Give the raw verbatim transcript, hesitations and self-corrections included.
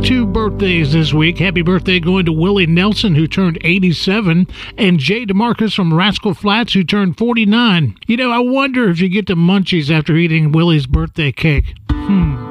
Two birthdays this week. Happy birthday going to Willie Nelson, who turned eighty-seven, and Jay DeMarcus from Rascal Flatts, who turned forty-nine. You know, I wonder if you get the munchies after eating Willie's birthday cake. Hmm.